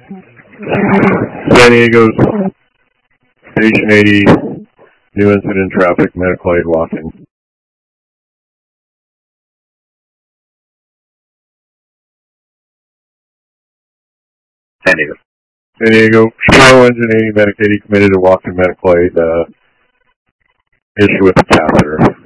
San Diego's Station 80, new incident traffic, medical aid walk-in. San Diego. San Diego, Chicago Engine 80 medicated, committed to walk-in medical aid, issue with the catheter.